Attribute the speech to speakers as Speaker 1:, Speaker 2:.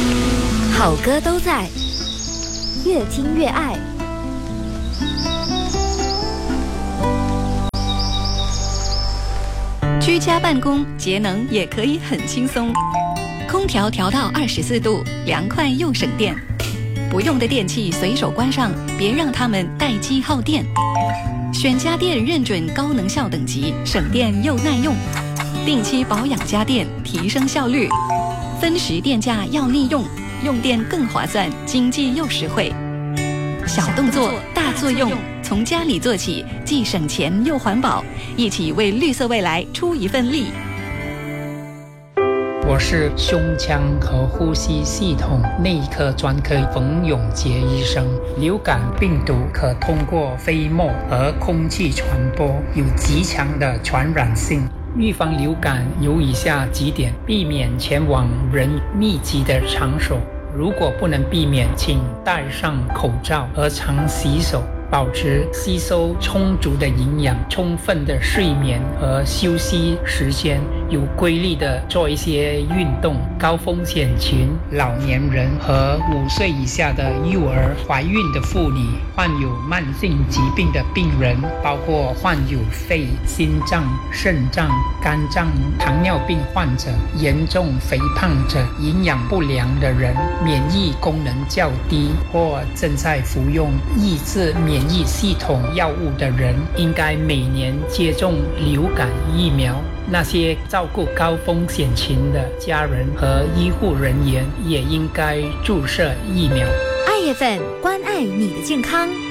Speaker 1: 好歌都在，越听越爱。
Speaker 2: 居家办公节能也可以很轻松，空调调到24度，凉快又省电。不用的电器随手关上，别让它们待机耗电。选家电认准高能效等级，省电又耐用。定期保养家电，提升效率。分时电价要利用，用电更划算，经济又实惠。小动作大作用，从家里做起，既省钱又环保，一起为绿色未来出一份力。
Speaker 3: 我是胸腔和呼吸系统内科专科冯永杰医生。流感病毒可通过飞沫和空气传播，有极强的传染性。预防流感有以下几点：避免前往人密集的场所，如果不能避免，请戴上口罩和常洗手，保持吸收充足的营养，充分的睡眠和休息时间，有规律的做一些运动。高风险群、老年人和5岁以下的幼儿、怀孕的妇女、患有慢性疾病的病人，包括患有肺、心脏、肾脏、肝脏、糖尿病患者、严重肥胖者、营养不良的人、免疫功能较低或正在服用抑制免疫系统药物的人，应该每年接种流感疫苗。那些照顾高风险群的家人和医护人员也应该注射疫苗。
Speaker 1: 爱FM关爱你的健康。